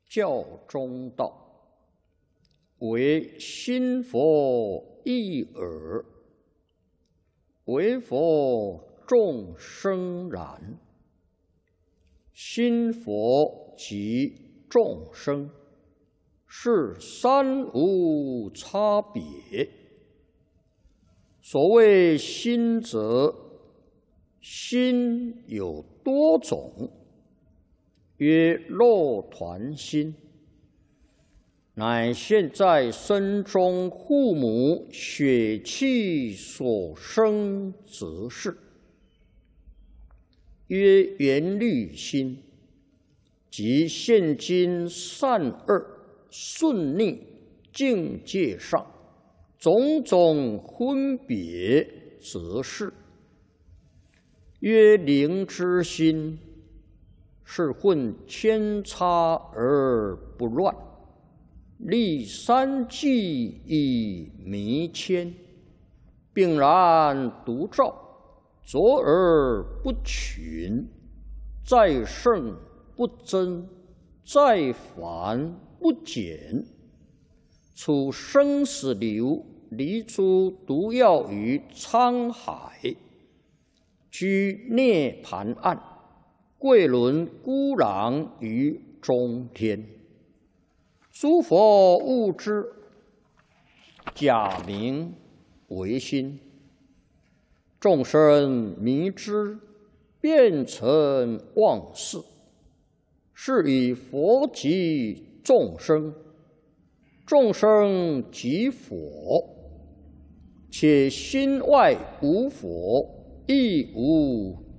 教中道，唯心佛一耳，唯佛众生然。心佛即众生，是三无差别。所谓心者，心有多种，曰肉团心，乃现在身中父母血气所生之事。曰缘虑心，即现今善恶顺逆境界上种种分别之事。曰灵之心，是混千差而不乱，立三际以弥谦，并然独照，卓而不群，在圣不增，在繁不减。处生死流，离诸毒药于沧海，居涅盘岸，贵轮孤狼于中天。诸佛悟之，假名为心；众生迷之，变成妄事。是以佛即众生，众生即佛，且心外无佛，亦无